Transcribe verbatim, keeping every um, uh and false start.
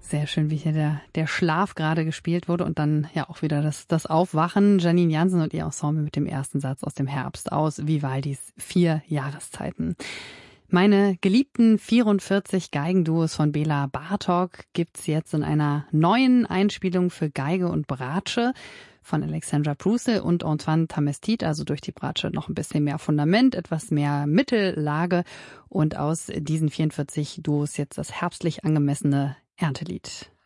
Sehr schön, wie hier der, der Schlaf gerade gespielt wurde und dann ja auch wieder das, das Aufwachen. Janine Jansen und ihr Ensemble mit dem ersten Satz aus dem Herbst aus Vivaldis Vier Jahreszeiten. Meine geliebten vierundvierzig Geigenduos von Bela Bartok gibt's jetzt in einer neuen Einspielung für Geige und Bratsche von Alexandra Prussel und Antoine Tamestit, also durch die Bratsche noch ein bisschen mehr Fundament, etwas mehr Mittellage und aus diesen vierundvierzig Duos jetzt das herbstlich angemessene Erntelied.